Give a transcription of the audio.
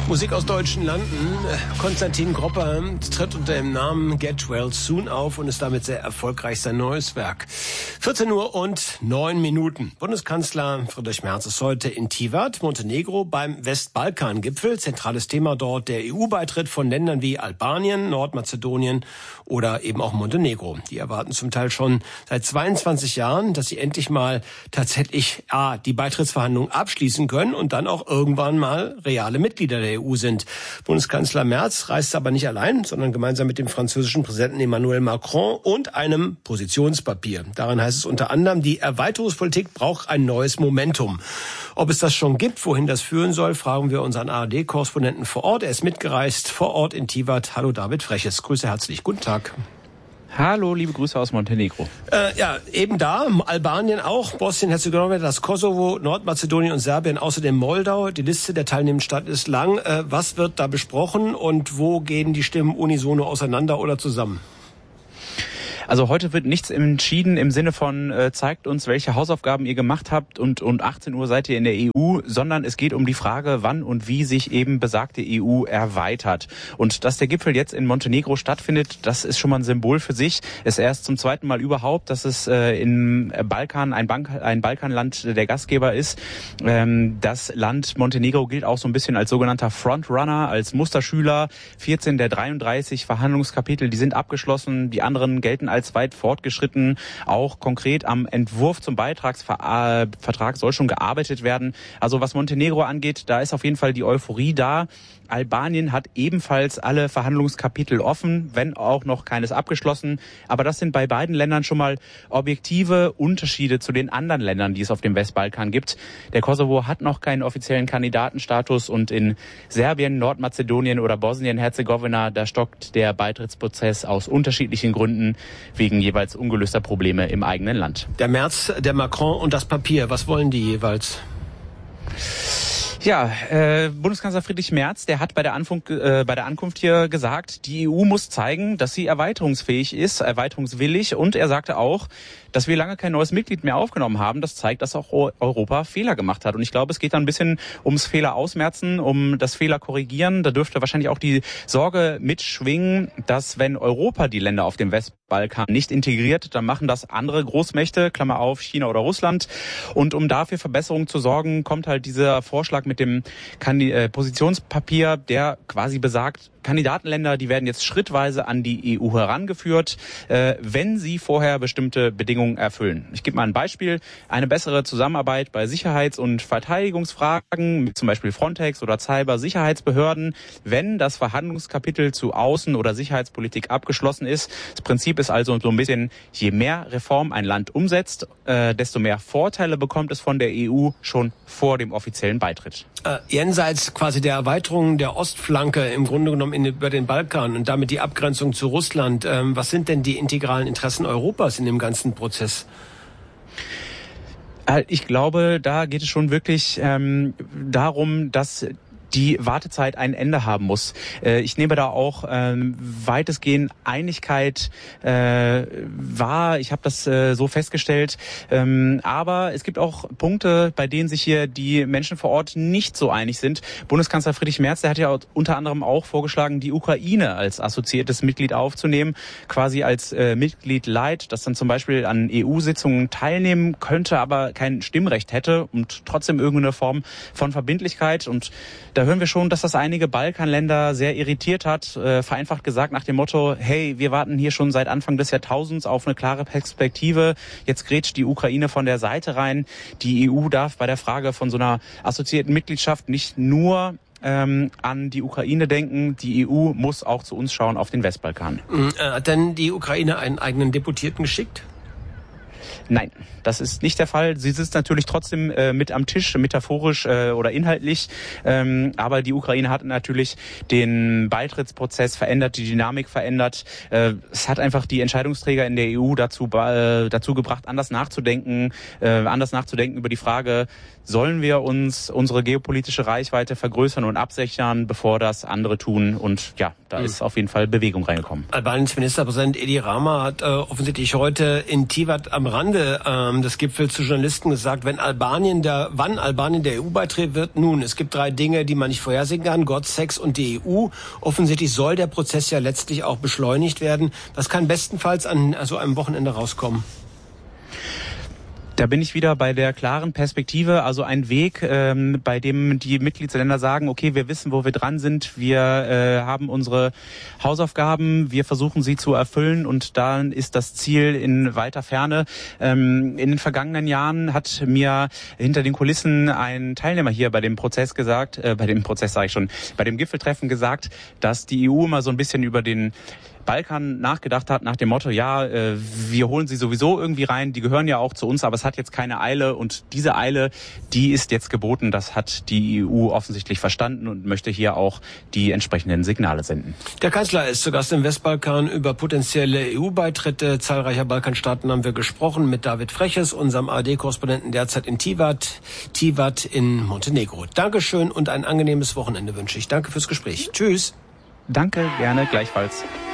Musik aus deutschen Landen. Konstantin Gropper tritt unter dem Namen Get Well Soon auf und ist damit sehr erfolgreich sein neues Werk. 14:09 Bundeskanzler Friedrich Merz ist heute in Tivat, Montenegro, beim Westbalkan-Gipfel. Zentrales Thema dort der EU-Beitritt von Ländern wie Albanien, Nordmazedonien oder eben auch Montenegro. Die erwarten zum Teil schon seit 22 Jahren, dass sie endlich mal tatsächlich die Beitrittsverhandlungen abschließen können und dann auch irgendwann mal reale Mitglieder der EU sind. Bundeskanzler Merz reist aber nicht allein, sondern gemeinsam mit dem französischen Präsidenten Emmanuel Macron und einem Positionspapier. Darin heißt es unter anderem, die Erweiterungspolitik braucht ein neues Momentum. Ob es das schon gibt, wohin das führen soll, fragen wir unseren ARD-Korrespondenten vor Ort. Er ist mitgereist vor Ort in Tivat. Hallo David Freches, grüße herzlich. Guten Tag. Hallo, liebe Grüße aus Montenegro. Eben da, Albanien auch, Bosnien-Herzegowina, das Kosovo, Nordmazedonien und Serbien, außerdem Moldau. Die Liste der teilnehmenden Staaten ist lang. Was wird da besprochen und wo gehen die Stimmen unisono auseinander oder zusammen? Also heute wird nichts entschieden im Sinne von zeigt uns, welche Hausaufgaben ihr gemacht habt und 18 Uhr seid ihr in der EU, sondern es geht um die Frage, wann und wie sich eben besagte EU erweitert. Und dass der Gipfel jetzt in Montenegro stattfindet, das ist schon mal ein Symbol für sich. Es ist erst zum zweiten Mal überhaupt, dass es in Balkan ein Balkanland der Gastgeber ist. Das Land Montenegro gilt auch so ein bisschen als sogenannter Frontrunner, als Musterschüler. 14 der 33 Verhandlungskapitel, die sind abgeschlossen, die anderen gelten als weit fortgeschritten. Auch konkret am Entwurf zum Beitragsvertrag soll schon gearbeitet werden. Also was Montenegro angeht, da ist auf jeden Fall die Euphorie da. Albanien hat ebenfalls alle Verhandlungskapitel offen, wenn auch noch keines abgeschlossen. Aber das sind bei beiden Ländern schon mal objektive Unterschiede zu den anderen Ländern, die es auf dem Westbalkan gibt. Der Kosovo hat noch keinen offiziellen Kandidatenstatus und in Serbien, Nordmazedonien oder Bosnien-Herzegowina, da stockt der Beitrittsprozess aus unterschiedlichen Gründen wegen jeweils ungelöster Probleme im eigenen Land. Der Merz, der Macron und das Papier, was wollen die jeweils? Ja, Bundeskanzler Friedrich Merz, der hat bei der Ankunft hier gesagt, die EU muss zeigen, dass sie erweiterungsfähig ist, erweiterungswillig, und er sagte auch, dass wir lange kein neues Mitglied mehr aufgenommen haben. Das zeigt, dass auch Europa Fehler gemacht hat. Und ich glaube, es geht da ein bisschen ums Fehler ausmerzen, um das Fehler korrigieren. Da dürfte wahrscheinlich auch die Sorge mitschwingen, dass wenn Europa die Länder auf dem Westbalkan nicht integriert, dann machen das andere Großmächte, Klammer auf, China oder Russland. Und um dafür Verbesserungen zu sorgen, kommt halt dieser Vorschlag mit dem Positionspapier, der quasi besagt, Kandidatenländer, die werden jetzt schrittweise an die EU herangeführt, wenn sie vorher bestimmte Bedingungen erfüllen. Ich gebe mal ein Beispiel. Eine bessere Zusammenarbeit bei Sicherheits- und Verteidigungsfragen, mit zum Beispiel Frontex oder Cybersicherheitsbehörden, wenn das Verhandlungskapitel zu Außen- oder Sicherheitspolitik abgeschlossen ist. Das Prinzip ist also so ein bisschen, je mehr Reform ein Land umsetzt, desto mehr Vorteile bekommt es von der EU schon vor dem offiziellen Beitritt. Jenseits quasi der Erweiterung der Ostflanke im Grunde genommen über den Balkan und damit die Abgrenzung zu Russland, was sind denn die integralen Interessen Europas in dem ganzen Prozess? Ich glaube, da geht es schon wirklich darum, dass die Wartezeit ein Ende haben muss. Ich nehme da auch weitestgehend Einigkeit wahr. Ich habe das so festgestellt. Aber es gibt auch Punkte, bei denen sich hier die Menschen vor Ort nicht so einig sind. Bundeskanzler Friedrich Merz, der hat ja unter anderem auch vorgeschlagen, die Ukraine als assoziiertes Mitglied aufzunehmen, quasi als Mitglied Light, das dann zum Beispiel an EU-Sitzungen teilnehmen könnte, aber kein Stimmrecht hätte und trotzdem irgendeine Form von Verbindlichkeit. Und da hören wir schon, dass das einige Balkanländer sehr irritiert hat. Vereinfacht gesagt nach dem Motto, hey, wir warten hier schon seit Anfang des Jahrtausends auf eine klare Perspektive. Jetzt grätscht die Ukraine von der Seite rein. Die EU darf bei der Frage von so einer assoziierten Mitgliedschaft nicht nur an die Ukraine denken. Die EU muss auch zu uns schauen auf den Westbalkan. Hat denn die Ukraine einen eigenen Deputierten geschickt? Nein, das ist nicht der Fall. Sie sitzt natürlich trotzdem mit am Tisch, metaphorisch oder inhaltlich. Aber die Ukraine hat natürlich den Beitrittsprozess verändert, die Dynamik verändert. Es hat einfach die Entscheidungsträger in der EU dazu gebracht, anders nachzudenken über die Frage, sollen wir uns unsere geopolitische Reichweite vergrößern und absichern, bevor das andere tun? Und ja, da ist auf jeden Fall Bewegung reingekommen. Albaniens Ministerpräsident Edi Rama hat offensichtlich heute in Tivat am Rande des Gipfels zu Journalisten gesagt, wann Albanien der EU beitreten wird. Nun, es gibt 3 Dinge, die man nicht vorhersehen kann: Gott, Sex und die EU. Offensichtlich soll der Prozess ja letztlich auch beschleunigt werden. Das kann bestenfalls an so einem Wochenende rauskommen. Da bin ich wieder bei der klaren Perspektive, also ein Weg, bei dem die Mitgliedsländer sagen, okay, wir wissen, wo wir dran sind, wir haben unsere Hausaufgaben, wir versuchen sie zu erfüllen und dann ist das Ziel in weiter Ferne. In den vergangenen Jahren hat mir hinter den Kulissen ein Teilnehmer hier bei dem Prozess gesagt, bei dem Gipfeltreffen gesagt, dass die EU immer so ein bisschen über den Balkan nachgedacht hat nach dem Motto, ja, wir holen sie sowieso irgendwie rein, die gehören ja auch zu uns, aber es hat jetzt keine Eile und diese Eile, die ist jetzt geboten, das hat die EU offensichtlich verstanden und möchte hier auch die entsprechenden Signale senden. Der Kanzler ist zu Gast im Westbalkan. Über potenzielle EU-Beitritte zahlreicher Balkanstaaten haben wir gesprochen mit David Freches, unserem ARD-Korrespondenten derzeit in Tivat in Montenegro. Dankeschön und ein angenehmes Wochenende wünsche ich. Danke fürs Gespräch. Tschüss. Danke, gerne, gleichfalls.